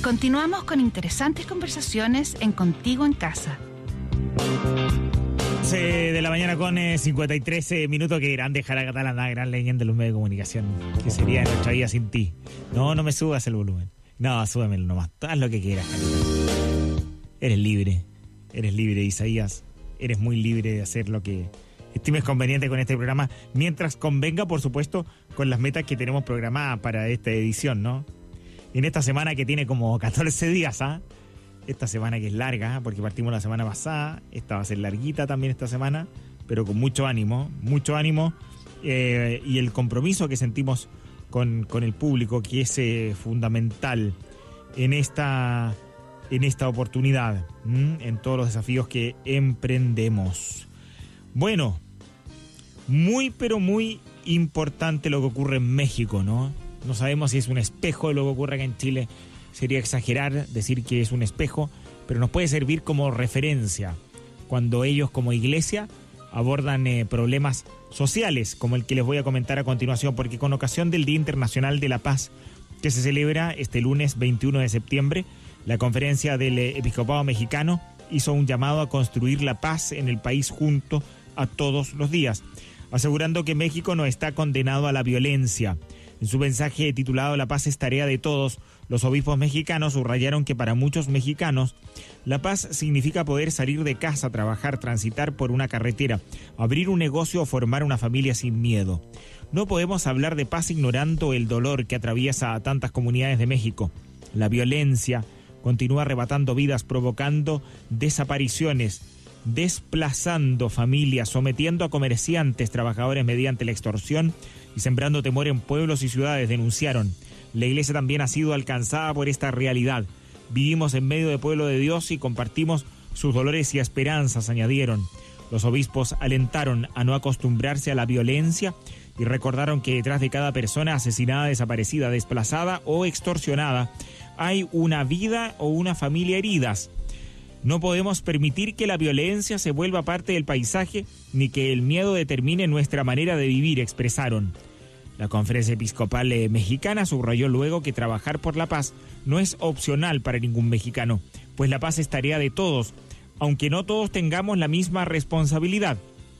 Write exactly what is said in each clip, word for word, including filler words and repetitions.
Continuamos con interesantes conversaciones en Contigo en Casa. De la mañana con eh, cincuenta y tres eh, minutos. Que grande Jara Catalán, la gran leyenda de los medios de comunicación. Que sería nuestra vida sin ti. No, no me subas el volumen. No, súbemelo nomás. Haz lo que quieras, Jara. Eres libre. Eres libre, Isaías. Eres muy libre de hacer lo que estimes conveniente con este programa. Mientras convenga, por supuesto, con las metas que tenemos programadas para esta edición, ¿no? En esta semana que tiene como catorce días, ¿ah? ¿eh? Esta semana que es larga, porque partimos la semana pasada. Esta va a ser larguita también esta semana, pero con mucho ánimo, mucho ánimo eh, y el compromiso que sentimos con, con el público, que es eh, fundamental en esta, en esta oportunidad, ¿m? En todos los desafíos que emprendemos. Bueno, muy pero muy importante lo que ocurre en México, ¿no? No sabemos si es un espejo de lo que ocurre acá en Chile. Sería exagerar decir que es un espejo, pero nos puede servir como referencia cuando ellos como iglesia abordan eh, problemas sociales, como el que les voy a comentar a continuación, porque con ocasión del Día Internacional de la Paz, que se celebra este lunes veintiuno de septiembre, la Conferencia del Episcopado Mexicano hizo un llamado a construir la paz en el país junto a todos los días, asegurando que México no está condenado a la violencia. En su mensaje titulado La paz es tarea de todos, los obispos mexicanos subrayaron que para muchos mexicanos la paz significa poder salir de casa, trabajar, transitar por una carretera, abrir un negocio o formar una familia sin miedo. No podemos hablar de paz ignorando el dolor que atraviesa a tantas comunidades de México. La violencia continúa arrebatando vidas, provocando desapariciones, desplazando familias, sometiendo a comerciantes, trabajadores mediante la extorsión y sembrando temor en pueblos y ciudades, denunciaron. La iglesia también ha sido alcanzada por esta realidad. Vivimos en medio del pueblo de Dios y compartimos sus dolores y esperanzas, añadieron. Los obispos alentaron a no acostumbrarse a la violencia y recordaron que detrás de cada persona asesinada, desaparecida, desplazada o extorsionada hay una vida o una familia heridas. No podemos permitir que la violencia se vuelva parte del paisaje ni que el miedo determine nuestra manera de vivir, expresaron. La Conferencia Episcopal Mexicana subrayó luego que trabajar por la paz no es opcional para ningún mexicano, pues la paz es tarea de todos, aunque no todos tengamos la misma responsabilidad.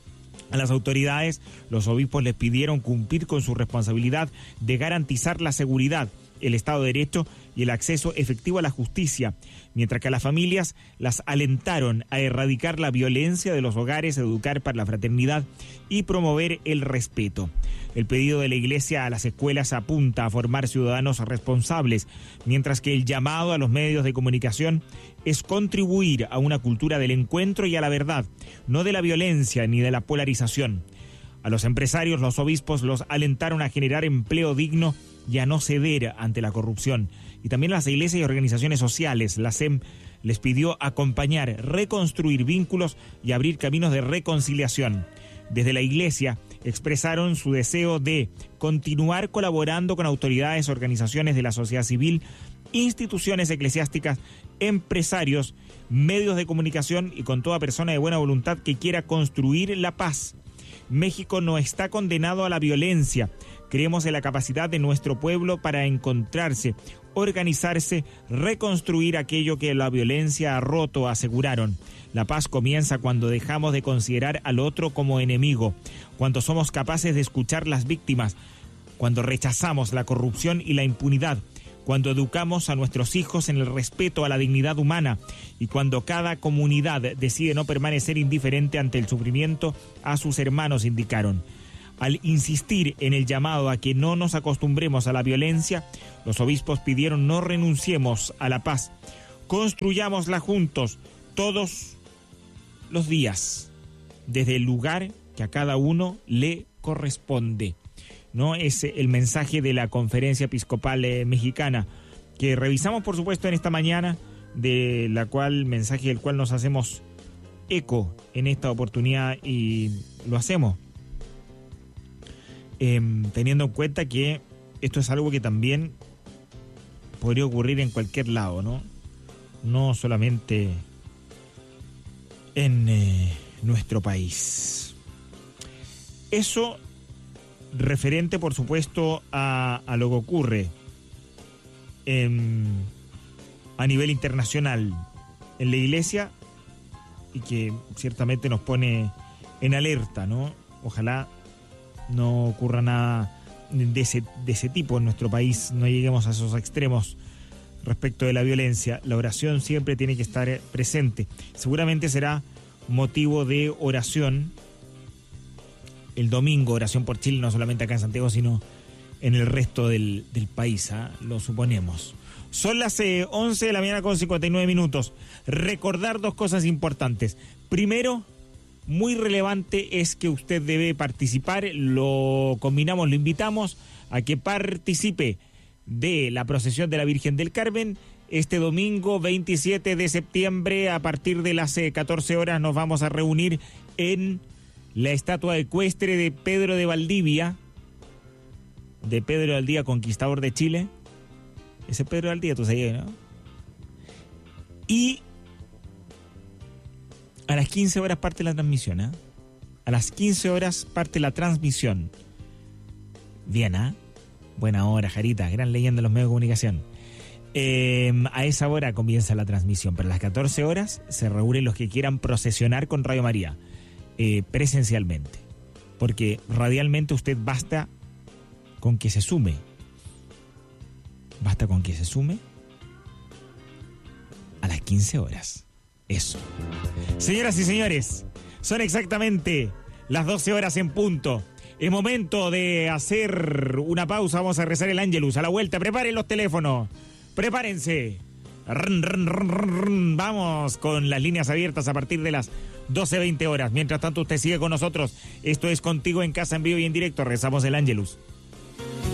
A las autoridades, los obispos les pidieron cumplir con su responsabilidad de garantizar la seguridad, el Estado de Derecho y el acceso efectivo a la justicia, mientras que a las familias las alentaron a erradicar la violencia de los hogares, educar para la fraternidad y promover el respeto. El pedido de la Iglesia a las escuelas apunta a formar ciudadanos responsables, mientras que el llamado a los medios de comunicación es contribuir a una cultura del encuentro y a la verdad, no de la violencia ni de la polarización. A los empresarios, los obispos los alentaron a generar empleo digno y a no ceder ante la corrupción. Y también a las iglesias y organizaciones sociales, la S E M les pidió acompañar, reconstruir vínculos y abrir caminos de reconciliación. Desde la iglesia expresaron su deseo de continuar colaborando con autoridades, organizaciones de la sociedad civil, instituciones eclesiásticas, empresarios, medios de comunicación y con toda persona de buena voluntad que quiera construir la paz. México no está condenado a la violencia. Creemos en la capacidad de nuestro pueblo para encontrarse, organizarse, reconstruir aquello que la violencia ha roto, aseguraron. La paz comienza cuando dejamos de considerar al otro como enemigo, cuando somos capaces de escuchar las víctimas, cuando rechazamos la corrupción y la impunidad, cuando educamos a nuestros hijos en el respeto a la dignidad humana y cuando cada comunidad decide no permanecer indiferente ante el sufrimiento a sus hermanos, indicaron. Al insistir en el llamado a que no nos acostumbremos a la violencia, los obispos pidieron no renunciemos a la paz, construyámosla juntos todos los días, desde el lugar que a cada uno le corresponde. ¿No? Es el mensaje de la Conferencia Episcopal eh, Mexicana, que revisamos por supuesto en esta mañana, de la cual, mensaje del cual nos hacemos eco en esta oportunidad y lo hacemos eh, teniendo en cuenta que esto es algo que también podría ocurrir en cualquier lado, ¿no? No solamente en eh, nuestro país. Eso referente, por supuesto, a, a lo que ocurre en, a nivel internacional en la iglesia y que ciertamente nos pone en alerta, ¿no? Ojalá no ocurra nada de ese, de ese tipo en nuestro país, no lleguemos a esos extremos respecto de la violencia. La oración siempre tiene que estar presente. Seguramente será motivo de oración el domingo, oración por Chile, no solamente acá en Santiago, sino en el resto del, del país, ¿eh? Lo suponemos. Son las eh, once de la mañana con cincuenta y nueve minutos. Recordar dos cosas importantes. Primero, muy relevante es que usted debe participar, lo combinamos, lo invitamos a que participe de la procesión de la Virgen del Carmen. Este domingo veintisiete de septiembre, a partir de las eh, catorce horas, nos vamos a reunir en la estatua ecuestre de Pedro de Valdivia, de Pedro de Valdivia, conquistador de Chile. Ese es Pedro de Valdivia, tú sabías, ¿no? Y a las quince horas parte la transmisión, ¿eh? A las quince horas parte la transmisión. Bien, ¿ah? ¿eh? Buena hora, Jarita, gran leyenda de los medios de comunicación. Eh, a esa hora comienza la transmisión, pero a las catorce horas se reúnen los que quieran procesionar con Radio María, eh, presencialmente. Porque radialmente usted basta con que se sume. Basta con que se sume a las quince horas. Eso. Señoras y señores, son exactamente las doce horas en punto. Es momento de hacer una pausa. Vamos a rezar el Ángelus. A la vuelta, preparen los teléfonos. Prepárense. Run, run, run, run, run. Vamos con las líneas abiertas a partir de las doce veinte horas. Mientras tanto, usted sigue con nosotros. Esto es Contigo en Casa, en vivo y en directo. Rezamos el Ángelus.